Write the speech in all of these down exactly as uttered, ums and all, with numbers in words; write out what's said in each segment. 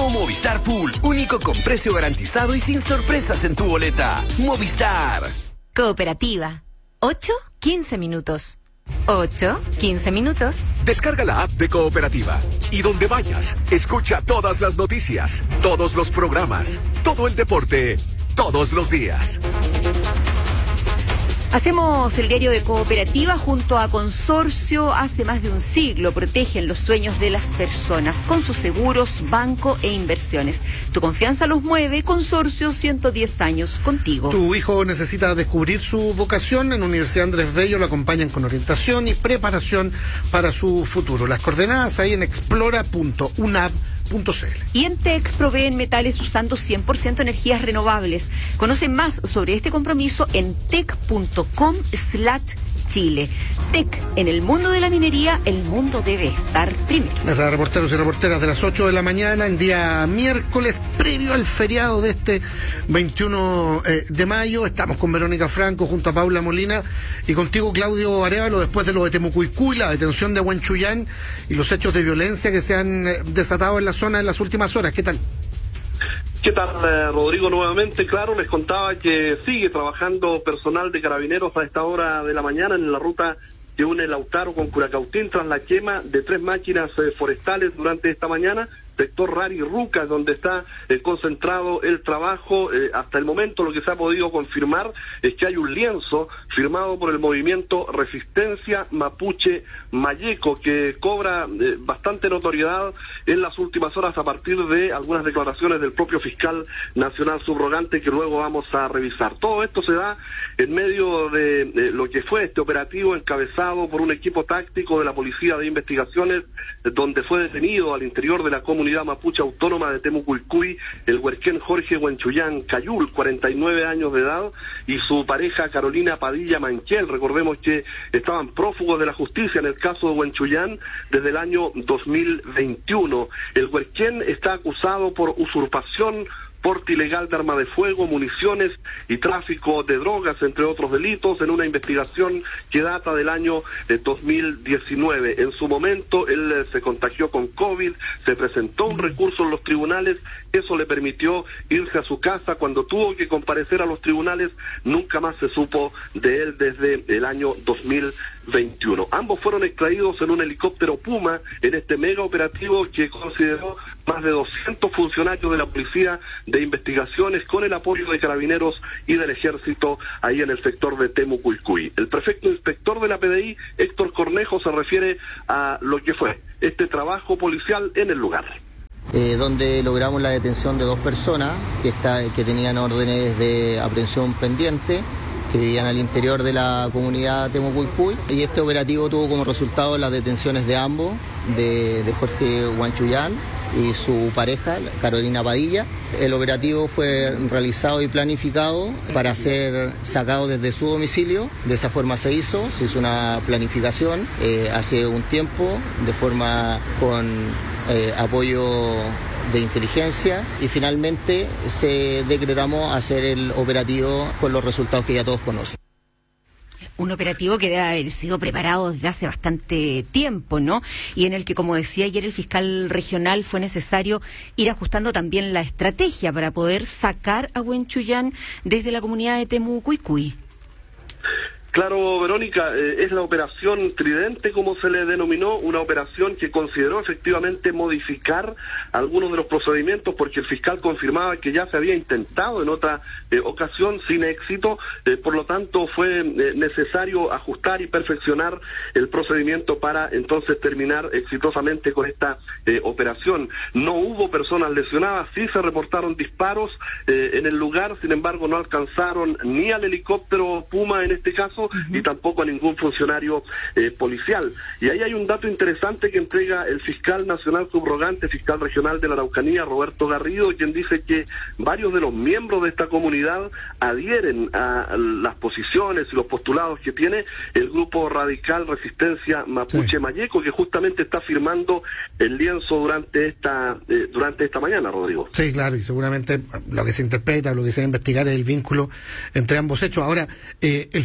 Nuevo Movistar Full, único con precio garantizado y sin sorpresas en tu boleta. Movistar. Cooperativa. ocho, quince minutos. ocho, quince minutos. Descarga la app de Cooperativa y donde vayas, escucha todas las noticias, todos los programas, todo el deporte, todos los días. Hacemos el diario de Cooperativa junto a Consorcio. Hace más de un siglo protegen los sueños de las personas con sus seguros, banco e inversiones. Tu confianza los mueve. Consorcio, ciento diez años contigo. Tu hijo necesita descubrir su vocación. En Universidad Andrés Bello lo acompañan con orientación y preparación para su futuro. Las coordenadas ahí en explora punto unab punto c l. Y en T E C proveen metales usando cien por ciento energías renovables. Conoce más sobre este compromiso en tec punto com slash Chile. T E C, en el mundo de la minería, el mundo debe estar primero. Mesa de reporteros y reporteras de las ocho de la mañana, en día miércoles, previo al feriado de este veintiuno de mayo. Estamos con Verónica Franco junto a Paula Molina y contigo, Claudio Arévalo, después de lo de Temucuicui, la detención de Huanchuyán y los hechos de violencia que se han desatado en la zona en las últimas horas. ¿Qué tal? ¿Qué tal, eh, Rodrigo? Nuevamente, claro, les contaba que sigue trabajando personal de Carabineros a esta hora de la mañana en la ruta que une Lautaro con Curacautín tras la quema de tres máquinas eh, forestales durante esta mañana. Sector Rari Rucas, donde está eh, concentrado el trabajo. Eh, hasta el momento lo que se ha podido confirmar es que hay un lienzo firmado por el movimiento Resistencia Mapuche Mayeco, que cobra eh, bastante notoriedad en las últimas horas a partir de algunas declaraciones del propio fiscal nacional subrogante que luego vamos a revisar. Todo esto se da en medio de, de lo que fue este operativo encabezado por un equipo táctico de la Policía de Investigaciones, donde fue detenido al interior de la comunidad mapuche autónoma de Temucuicui el huerquén Jorge Huanchuyán Cayul, cuarenta y nueve años de edad, y su pareja Carolina Padilla Manquel. Recordemos que estaban prófugos de la justicia en el caso de Huanchuyán desde el año dos mil veintiuno. El huerquén está acusado por usurpación, porte ilegal de arma de fuego, municiones y tráfico de drogas, entre otros delitos, en una investigación que data del año eh, dos mil diecinueve. En su momento, él eh, se contagió con COVID, se presentó un recurso en los tribunales, eso le permitió irse a su casa. Cuando tuvo que comparecer a los tribunales, nunca más se supo de él desde el año dos mil veintiuno. Ambos fueron extraídos en un helicóptero Puma en este mega operativo que consideró más de doscientos funcionarios de la Policía de Investigaciones con el apoyo de Carabineros y del Ejército ahí en el sector de Temucuicui. El prefecto inspector de la P D I, Héctor Cornejo, se refiere a lo que fue este trabajo policial en el lugar. Eh, donde logramos la detención de dos personas que, está, que tenían órdenes de aprehensión pendiente, que vivían al interior de la comunidad Temucuicui, y este operativo tuvo como resultado las detenciones de ambos, de, de Jorge Huanchuyán y su pareja, Carolina Padilla. El operativo fue realizado y planificado para ser sacado desde su domicilio. De esa forma se hizo, se hizo una planificación eh, hace un tiempo, de forma con eh, apoyo de inteligencia, y finalmente se decretamos hacer el operativo con los resultados que ya todos conocen. Un operativo que debe haber sido preparado desde hace bastante tiempo, ¿no? Y en el que, como decía ayer el fiscal regional, fue necesario ir ajustando también la estrategia para poder sacar a Huanchuyán desde la comunidad de Temucuicui. Claro, Verónica, eh, es la operación Tridente, como se le denominó, una operación que consideró efectivamente modificar algunos de los procedimientos, porque el fiscal confirmaba que ya se había intentado en otra eh, ocasión sin éxito. Eh, por lo tanto fue eh, necesario ajustar y perfeccionar el procedimiento para entonces terminar exitosamente con esta eh, operación. No hubo personas lesionadas, sí se reportaron disparos eh, en el lugar, sin embargo no alcanzaron ni al helicóptero Puma en este caso, Uh-huh. y tampoco a ningún funcionario eh, policial. Y ahí hay un dato interesante que entrega el fiscal nacional subrogante, fiscal regional de la Araucanía, Roberto Garrido, quien dice que varios de los miembros de esta comunidad adhieren a las posiciones y los postulados que tiene el grupo radical Resistencia Mapuche sí. Mayeco, que justamente está firmando el lienzo durante esta eh, durante esta mañana, Rodrigo. Sí, claro, y seguramente lo que se interpreta, lo que se va a investigar es el vínculo entre ambos hechos. Ahora, eh, el fiscal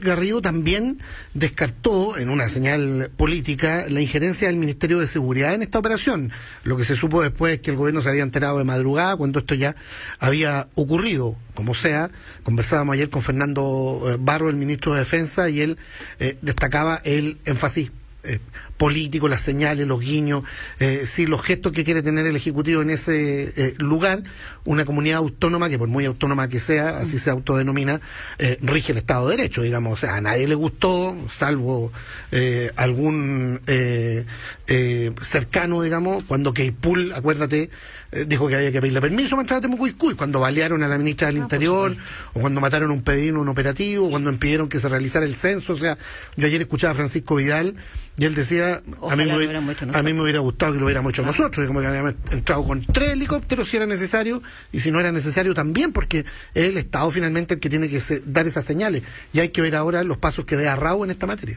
Garrido también descartó, en una señal política, la injerencia del Ministerio de Seguridad en esta operación. Lo que se supo después es que el gobierno se había enterado de madrugada cuando esto ya había ocurrido. Como sea, conversábamos ayer con Fernando eh, Barro, el ministro de Defensa, y él eh, destacaba el énfasis eh, político, las señales, los guiños, eh, sí, los gestos que quiere tener el Ejecutivo en ese eh, lugar. Una comunidad autónoma que, por muy autónoma que sea, así se autodenomina, eh, rige el Estado de Derecho, digamos. O sea, a nadie le gustó, salvo eh, algún eh, eh, cercano, digamos, cuando Queipul, acuérdate, eh, dijo que había que pedirle permiso para entrar a Temucuicui, cuando balearon a la ministra del ah, Interior, o cuando mataron a un pedín, un operativo, o cuando impidieron que se realizara el censo. O sea, yo ayer escuchaba a Francisco Vidal y él decía, a mí, me hubiera, a mí me hubiera gustado que lo hubiéramos hecho ah. nosotros, como que habíamos entrado con tres helicópteros si era necesario, y si no era necesario también, porque es el Estado finalmente el que tiene que se, dar esas señales, y hay que ver ahora los pasos que dé Arrau en esta materia.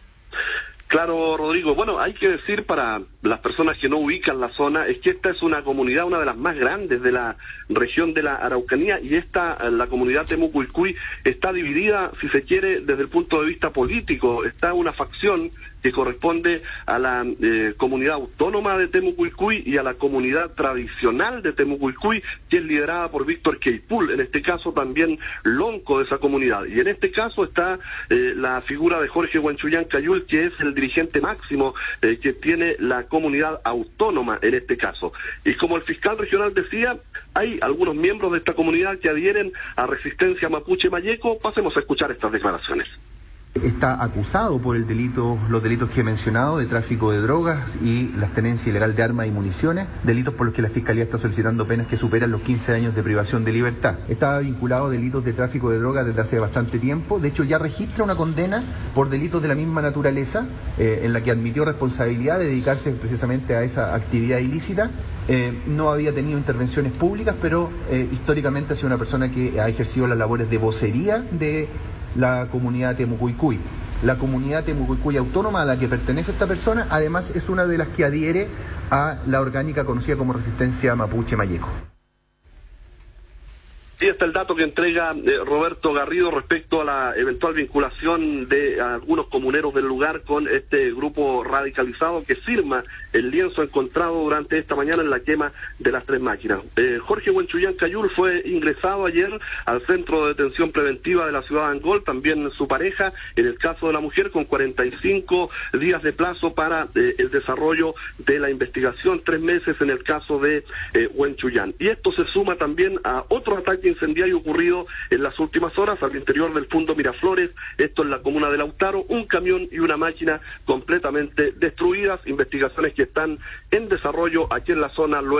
Claro, Rodrigo. Bueno, hay que decir para las personas que no ubican la zona, es que esta es una comunidad, una de las más grandes de la región de la Araucanía, y esta, la comunidad Temucuicui, está dividida, si se quiere, desde el punto de vista político. Está una facción que corresponde a la eh, comunidad autónoma de Temucuicui y a la comunidad tradicional de Temucuicui, que es liderada por Víctor Queipul, en este caso también lonco de esa comunidad. Y en este caso está eh, la figura de Jorge Huanchuyán Cayul, que es el dirigente máximo eh, que tiene la comunidad autónoma en este caso. Y como el fiscal regional decía, hay algunos miembros de esta comunidad que adhieren a Resistencia Mapuche Mayeco. Pasemos a escuchar estas declaraciones. Está acusado por el delito, los delitos que he mencionado, de tráfico de drogas y la tenencia ilegal de armas y municiones, delitos por los que la Fiscalía está solicitando penas que superan los quince años de privación de libertad. Está vinculado a delitos de tráfico de drogas desde hace bastante tiempo. De hecho, ya registra una condena por delitos de la misma naturaleza, eh, en la que admitió responsabilidad de dedicarse precisamente a esa actividad ilícita. Eh, no había tenido intervenciones públicas, pero eh, históricamente ha sido una persona que ha ejercido las labores de vocería de la comunidad Temucuicui. La comunidad Temucuicui autónoma a la que pertenece esta persona, además, es una de las que adhiere a la orgánica conocida como Resistencia Mapuche Mayeco. Y está el dato que entrega eh, Roberto Garrido respecto a la eventual vinculación de algunos comuneros del lugar con este grupo radicalizado que firma el lienzo encontrado durante esta mañana en la quema de las tres máquinas. Eh, Jorge Huanchuyán Cayul fue ingresado ayer al Centro de Detención Preventiva de la ciudad de Angol, también su pareja, en el caso de la mujer, con cuarenta y cinco días de plazo para eh, el desarrollo de la investigación, tres meses en el caso de eh, Huanchuyán. Y esto se suma también a otro ataque incendiario ocurrido en las últimas horas al interior del Fundo Miraflores, esto en la comuna de Lautaro, un camión y una máquina completamente destruidas, investigaciones que están en desarrollo aquí en la zona.